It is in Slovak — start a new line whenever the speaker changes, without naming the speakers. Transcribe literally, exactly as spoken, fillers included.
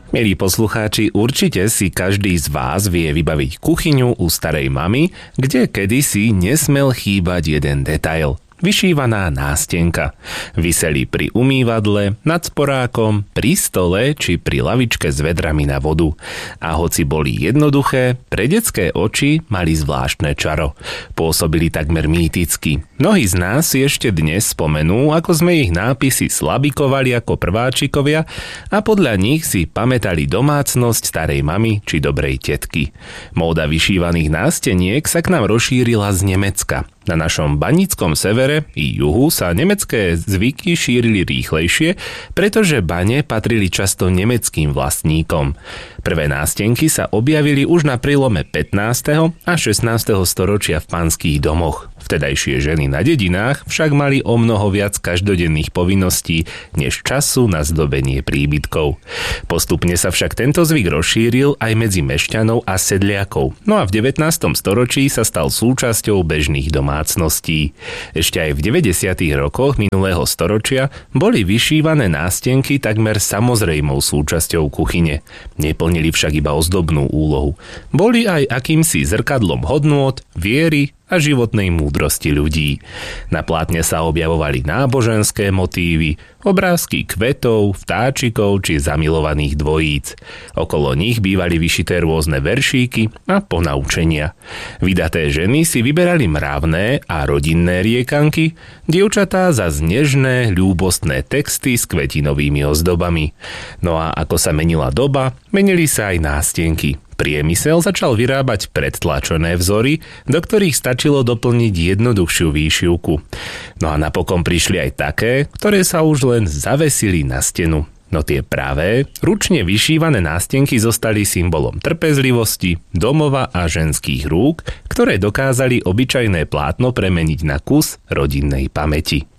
Milí poslucháči, určite si každý z vás vie vybaviť kuchyňu u starej mamy, kde kedysi nesmel chýbať jeden detail. Vyšívaná nástenka. Viseli pri umývadle, nad sporákom, pri stole či pri lavičke s vedrami na vodu. A hoci boli jednoduché, pre detské oči mali zvláštne čaro. Pôsobili takmer mýticky. Mnohí z nás si ešte dnes spomenú, ako sme ich nápisy slabikovali ako prváčikovia a podľa nich si pamätali domácnosť starej mamy či dobrej tetky. Móda vyšívaných násteniek sa k nám rozšírila z Nemecka. Na našom baníckom severe i juhu sa nemecké zvyky šírili rýchlejšie, pretože bane patrili často nemeckým vlastníkom. Prvé nástenky sa objavili už na prelome pätnásteho a šestnásteho storočia v panských domoch. Vtedajšie ženy na dedinách však mali o mnoho viac každodenných povinností než času na zdobenie príbytkov. Postupne sa však tento zvyk rozšíril aj medzi mešťanov a sedliakov, no a v devätnástom storočí sa stal súčasťou bežných domácností. Ešte aj v deväťdesiatych rokoch minulého storočia boli vyšívané nástenky takmer samozrejmou súčasťou kuchyne. Neplnili však iba ozdobnú úlohu. Boli aj akýmsi zrkadlom hodnôt, viery a životnej múdrosti ľudí. Na plátne sa objavovali náboženské motívy, obrázky kvetov, vtáčikov či zamilovaných dvojíc. Okolo nich bývali vyšité rôzne veršíky a ponaučenia. Vydaté ženy si vyberali mravné a rodinné riekanky, dievčatá za nežné, ľúbostné texty s kvetinovými ozdobami. No a ako sa menila doba, menili sa aj nástenky. Priemysel začal vyrábať predtlačené vzory, do ktorých stačilo doplniť jednoduchšiu výšivku. No a napokon prišli aj také, ktoré sa už len zavesili na stenu. No tie pravé, ručne vyšívané nástenky zostali symbolom trpezlivosti, domova a ženských rúk, ktoré dokázali obyčajné plátno premeniť na kus rodinnej pamäti.